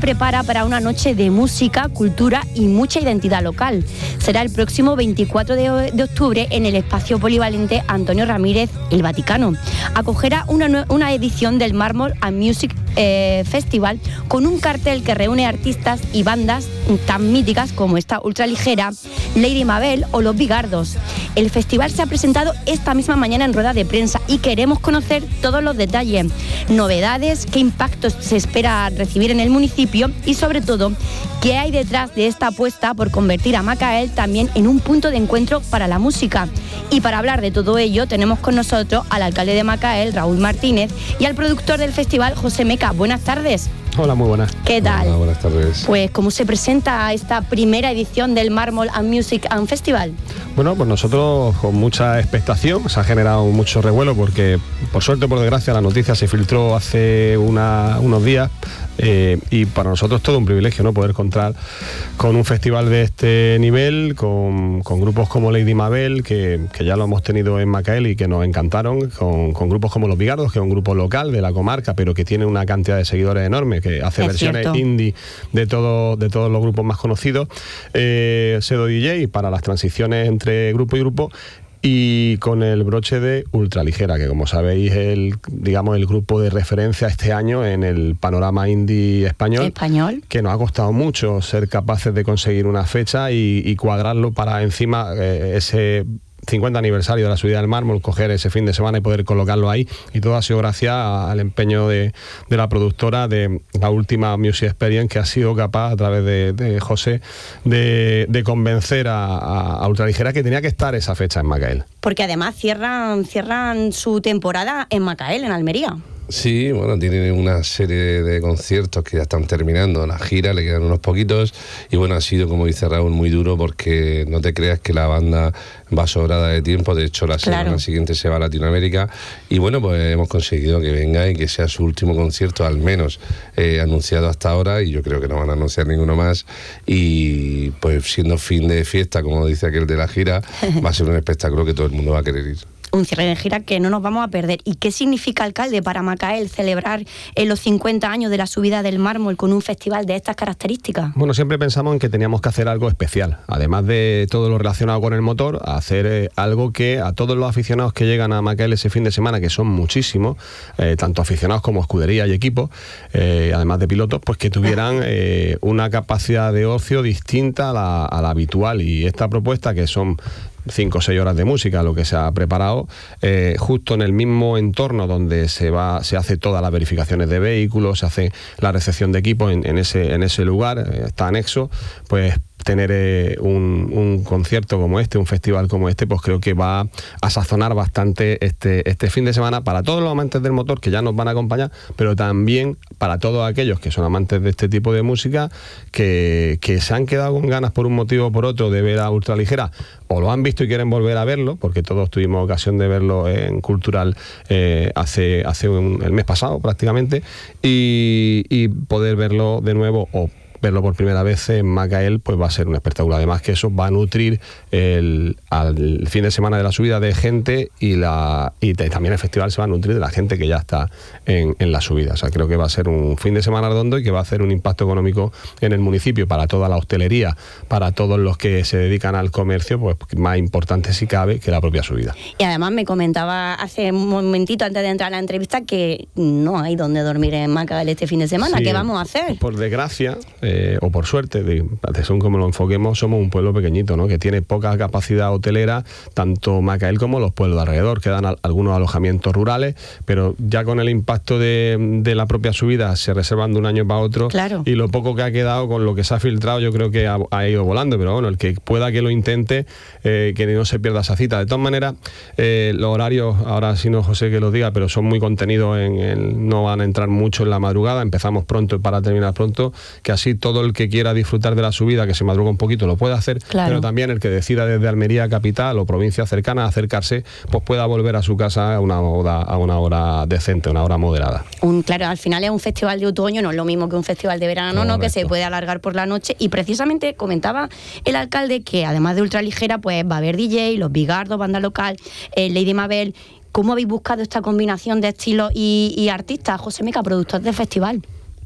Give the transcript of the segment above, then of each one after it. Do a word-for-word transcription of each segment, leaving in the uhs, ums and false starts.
prepara para una noche de música, cultura y mucha identidad local. Será el próximo veinticuatro de octubre en el espacio polivalente Antonio Ramírez, el Vaticano. Acogerá una, una edición del Mármol and Music eh, Festival con un cartel que reúne artistas y bandas tan míticas como esta ultraligera, Lady Mabel o Los Bigardos. El festival se ha presentado esta misma mañana en rueda de prensa y queremos conocer todos los detalles, novedades, qué impactos se espera recibir en el municipio y sobre todo qué hay detrás de esta apuesta por convertir a Macael también en un punto de encuentro para la música. Y para hablar de todo ello tenemos con nosotros al alcalde de Macael, Raúl Martínez, y al productor del festival, José Meca. Buenas tardes. Hola, muy buenas. ¿Qué tal? Hola, buenas tardes. Pues, ¿cómo se presenta esta primera edición del Mármol and Music and Festival? Bueno, pues nosotros con mucha expectación, se ha generado mucho revuelo porque, por suerte o por desgracia, la noticia se filtró hace una, unos días eh, y para nosotros es todo un privilegio, ¿no?, poder contar con un festival de este nivel, con, con grupos como Lady Mabel, que, que ya lo hemos tenido en Macael y que nos encantaron, con, con grupos como Los Bigardos, que es un grupo local de la comarca, pero que tiene una cantidad de seguidores enorme, que hace es versiones cierto. indie de, todo, de todos los grupos más conocidos, eh, Sedo D J para las transiciones entre grupo y grupo, y con el broche de Ultraligera, que como sabéis es el, digamos, el grupo de referencia este año en el panorama indie español, español. que nos ha costado mucho ser capaces de conseguir una fecha y, y cuadrarlo para encima eh, ese cincuenta aniversario de la subida del mármol, coger ese fin de semana y poder colocarlo ahí, y todo ha sido gracias al empeño de, de la productora de la última Music Experience, que ha sido capaz a través de, de José de, de convencer a, a, a Ultraligera que tenía que estar esa fecha en Macael. Porque además cierran, cierran su temporada en Macael, en Almería. Sí, bueno, tienen una serie de conciertos que ya están terminando la gira, le quedan unos poquitos y bueno, ha sido, como dice Raúl, muy duro porque no te creas que la banda va sobrada de tiempo. De hecho, la semana claro. siguiente se va a Latinoamérica y bueno, pues hemos conseguido que venga y que sea su último concierto, al menos eh, anunciado hasta ahora, y yo creo que no van a anunciar ninguno más, y pues siendo fin de fiesta, como dice aquel de la gira, va a ser un espectáculo que todo el mundo va a querer ir. Un cierre de gira que no nos vamos a perder. ¿Y qué significa, alcalde, para Macael celebrar en los cincuenta años de la subida del mármol con un festival de estas características? Bueno, siempre pensamos en que teníamos que hacer algo especial, además de todo lo relacionado con el motor, hacer eh, algo que a todos los aficionados que llegan a Macael ese fin de semana, que son muchísimos, eh, tanto aficionados como escudería y equipos, eh, además de pilotos, pues que tuvieran eh, una capacidad de ocio distinta a la, a la habitual. Y esta propuesta, que son cinco o seis horas de música, lo que se ha preparado, eh, justo en el mismo entorno donde se va, se hace todas las verificaciones de vehículos, se hace la recepción de equipos en, en ese, en ese lugar, eh, está anexo, pues tener eh, un, un concierto como este, un festival como este, pues creo que va a sazonar bastante este, este fin de semana para todos los amantes del motor que ya nos van a acompañar, pero también para todos aquellos que son amantes de este tipo de música, que, que se han quedado con ganas por un motivo o por otro de ver a Ultraligera, o lo han visto y quieren volver a verlo, porque todos tuvimos ocasión de verlo en Cultural eh, hace, hace un, el mes pasado prácticamente, y, y poder verlo de nuevo o verlo por primera vez en Macael, pues va a ser un espectáculo. Además que eso va a nutrir el, al fin de semana de la subida de gente, y la y también el festival se va a nutrir de la gente que ya está en, en la subida. O sea, creo que va a ser un fin de semana redondo y que va a hacer un impacto económico en el municipio para toda la hostelería, para todos los que se dedican al comercio, pues más importante si cabe que la propia subida. Y además me comentaba hace un momentito antes de entrar a la entrevista que no hay donde dormir en Macael este fin de semana. Sí, ¿qué vamos a hacer? Por desgracia, Eh, o por suerte, de, según como lo enfoquemos, somos un pueblo pequeñito, ¿no?, que tiene poca capacidad hotelera, tanto Macael como los pueblos de alrededor. Quedan al, algunos alojamientos rurales, pero ya con el impacto de, de la propia subida se reservan de un año para otro, claro. Y lo poco que ha quedado con lo que se ha filtrado, yo creo que ha, ha ido volando, pero bueno, el que pueda que lo intente, eh, que no se pierda esa cita. De todas maneras, eh, los horarios, ahora sí no José que los diga, pero son muy contenidos, en el, no van a entrar mucho en la madrugada, empezamos pronto para terminar pronto, que así todo el que quiera disfrutar de la subida, que se madruga un poquito, lo puede hacer, claro. Pero también el que decida desde Almería capital o provincia cercana acercarse, pues pueda volver a su casa a una hora, a una hora decente, una hora moderada. Un, claro, al final es un festival de otoño, no es lo mismo que un festival de verano, ¿no?, que se puede alargar por la noche. Y precisamente comentaba el alcalde que además de Ultraligera, pues va a haber D J, Los Bigardos, banda local, eh, Lady Mabel. ¿Cómo habéis buscado esta combinación de estilos y, y artistas, José Meca, productor del festival?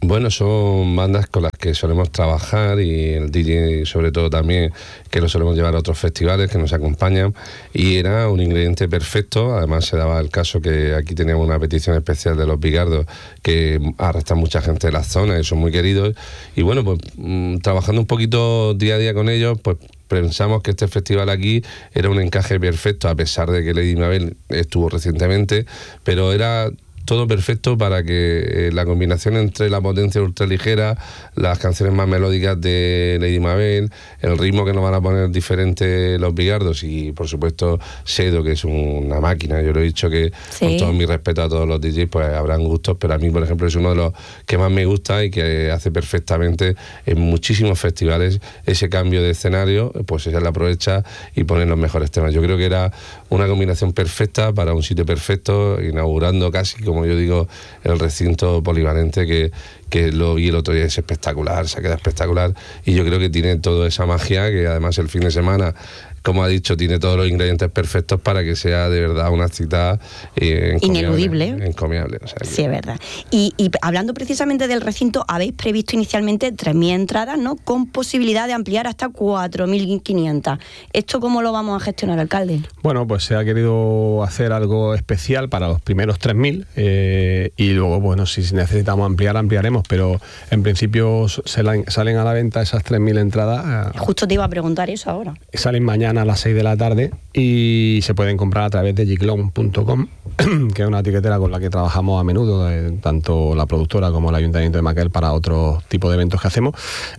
Bueno, son bandas con las que solemos trabajar y el D J sobre todo también, que lo solemos llevar a otros festivales que nos acompañan, y era un ingrediente perfecto. Además se daba el caso que aquí teníamos una petición especial de los Bigardos, que arrastran mucha gente de la zona y son muy queridos, y bueno, pues mmm, trabajando un poquito día a día con ellos, pues pensamos que este festival aquí era un encaje perfecto, a pesar de que Lady Mabel estuvo recientemente, pero era todo perfecto para que eh, la combinación entre la potencia ultraligera, las canciones más melódicas de Lady Mabel, el ritmo que nos van a poner diferente los Bigardos y por supuesto Sedo, que es una máquina. Yo lo he dicho que sí, con todo mi respeto a todos los D Js, pues habrán gustos, pero a mí por ejemplo es uno de los que más me gusta y que hace perfectamente en muchísimos festivales ese cambio de escenario, pues ella la aprovecha y pone los mejores temas. Yo creo que era una combinación perfecta para un sitio perfecto, inaugurando casi, como yo digo, el recinto polivalente, que, que lo vi el otro día, es espectacular, se queda espectacular, y yo creo que tiene toda esa magia, que además el fin de semana, como ha dicho, tiene todos los ingredientes perfectos para que sea de verdad una cita eh, ineludible. Encomiable. O sea, que... Sí, es verdad. Y, y hablando precisamente del recinto, habéis previsto inicialmente tres mil entradas, ¿no? Con posibilidad de ampliar hasta cuatro mil quinientas. ¿Esto cómo lo vamos a gestionar, alcalde? Bueno, pues se ha querido hacer algo especial para los primeros tres mil eh, y luego, bueno, si necesitamos ampliar, ampliaremos, pero en principio se la, salen a la venta esas tres mil entradas. Eh, Justo te iba a preguntar eso ahora. Salen mañana a las seis de la tarde y se pueden comprar a través de giclón punto com, que es una etiquetera con la que trabajamos a menudo, eh, tanto la productora como el Ayuntamiento de Macael, para otro tipo de eventos que hacemos.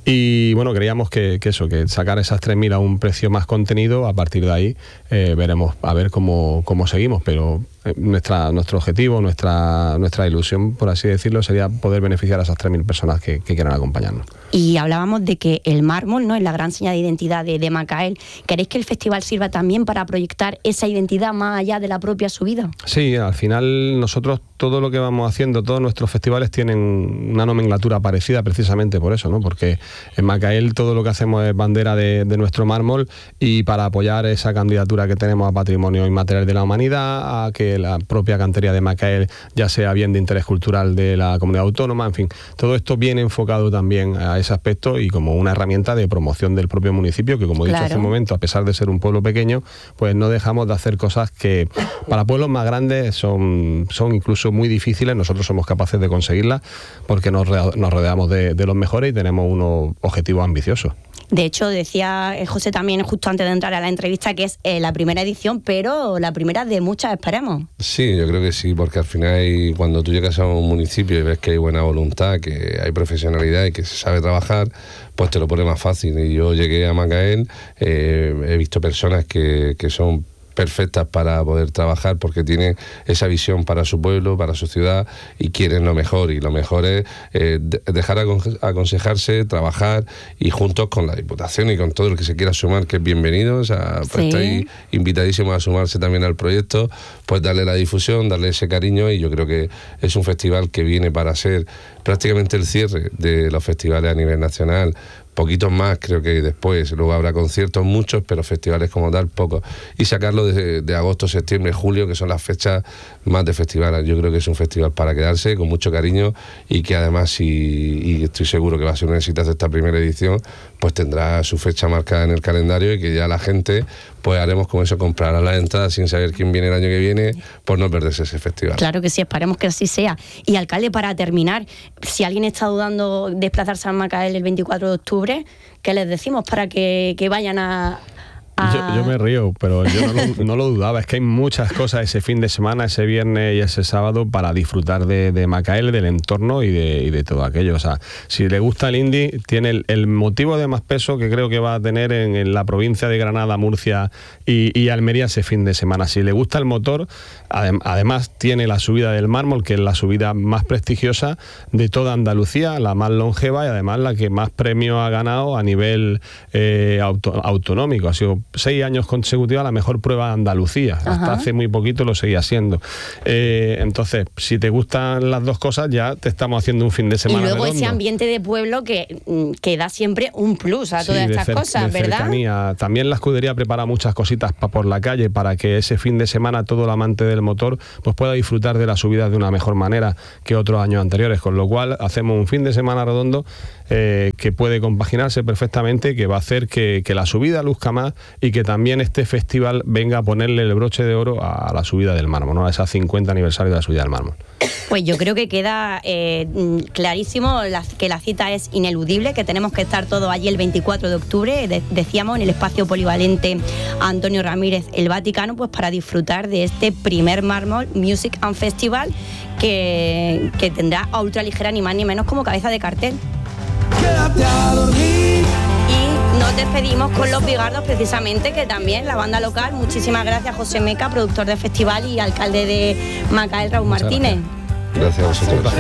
Y bueno, creíamos que, que eso, que sacar esas tres mil a un precio más contenido, a partir de ahí eh, veremos a ver cómo, cómo seguimos, pero nuestra nuestro objetivo, nuestra nuestra ilusión, por así decirlo, sería poder beneficiar a esas tres mil personas que, que quieran acompañarnos. Y hablábamos de que el mármol, ¿no?, es la gran señal de identidad de, de Macael. ¿Queréis que el festival sirva también para proyectar esa identidad más allá de la propia subida? Sí, al final nosotros todo lo que vamos haciendo, todos nuestros festivales tienen una nomenclatura parecida precisamente por eso, ¿no? Porque en Macael todo lo que hacemos es bandera de, de nuestro mármol, y para apoyar esa candidatura que tenemos a Patrimonio Inmaterial de la Humanidad, a que la propia cantería de Macael ya sea bien de interés cultural de la comunidad autónoma, en fin, todo esto viene enfocado también a ese aspecto y como una herramienta de promoción del propio municipio, que como he dicho claro. hace un momento, a pesar de ser un pueblo pequeño, pues no dejamos de hacer cosas que para pueblos más grandes son, son incluso muy difíciles. Nosotros somos capaces de conseguirlas porque nos, nos rodeamos de, de los mejores y tenemos unos objetivos ambiciosos. De hecho, decía José también justo antes de entrar a la entrevista que es eh, la primera edición, pero la primera de muchas, esperemos. Sí, yo creo que sí, porque al final hay, cuando tú llegas a un municipio y ves que hay buena voluntad, que hay profesionalidad y que se sabe trabajar, pues te lo pone más fácil. Y yo llegué a Macael, eh, he visto personas que, que son perfectas para poder trabajar porque tienen esa visión para su pueblo, para su ciudad, y quieren lo mejor, y lo mejor es eh, dejar aconsejarse, trabajar, y juntos con la Diputación y con todo el que se quiera sumar, que es bienvenido, o sea, pues sí, estáis invitadísimos a sumarse también al proyecto, pues darle la difusión, darle ese cariño, y yo creo que es un festival que viene para ser prácticamente el cierre de los festivales a nivel nacional. Poquitos más creo que después, luego habrá conciertos muchos, pero festivales como tal pocos, y sacarlo de, de agosto, septiembre, julio, que son las fechas más de festivales. Yo creo que es un festival para quedarse, con mucho cariño, y que además, y, y estoy seguro que va a ser un exitazo esta primera edición, pues tendrá su fecha marcada en el calendario, y que ya la gente, pues haremos como eso, comprará las entradas sin saber quién viene el año que viene, por no perderse ese festival. Claro que sí, esperemos que así sea. Y alcalde, para terminar, si alguien está dudando de desplazarse a Macael el veinticuatro de octubre, ¿qué les decimos para que, que vayan a...? a... Yo, yo me río, pero yo no lo, no lo dudaba. Es que hay muchas cosas ese fin de semana, ese viernes y ese sábado, para disfrutar de, de Macael, del entorno y de, y de todo aquello. O sea, si le gusta el indie, tiene el, el motivo de más peso que creo que va a tener en, en la provincia de Granada, Murcia y, y Almería ese fin de semana. Si le gusta el motor, adem, además tiene la subida del mármol, que es la subida más prestigiosa de toda Andalucía, la más longeva y además la que más premios ha ganado a nivel eh, auto, autonómico. Ha sido seis años consecutivos la mejor prueba de Andalucía. Ajá. Hasta hace muy poquito lo seguía siendo. Eh, entonces, si te gustan las dos cosas, ya te estamos haciendo un fin de semana Y luego redondo. ese ambiente de pueblo que, que da siempre un plus a Sí, todas de estas cer- cosas, de ¿verdad? cercanía. También la escudería prepara muchas cositas pa- por la calle para que ese fin de semana todo el amante del motor pues pueda disfrutar de la subida de una mejor manera que otros años anteriores, con lo cual hacemos un fin de semana redondo eh, que puede compaginarse perfectamente, que va a hacer que, que la subida luzca más y que también este festival venga a ponerle el broche de oro a, a la subida del mármol, ¿no? A ese cincuenta aniversario de la subida del mármol. Pues yo creo que queda eh, clarísimo la, que la cita es ineludible, que tenemos que estar todos allí el veinticuatro de octubre, de, decíamos, en el espacio polivalente Antonio Ramírez, el Vaticano, pues para disfrutar de este primer Mármol Music and Festival que, que tendrá a Ultraligera ni más ni menos como cabeza de cartel. Quédate a dormir. Y nos despedimos con Los Bigardos, precisamente, que también la banda local. Muchísimas gracias, José Meca, productor del festival y alcalde de Macael, Raúl Muchas Martínez. Gracias a vosotros.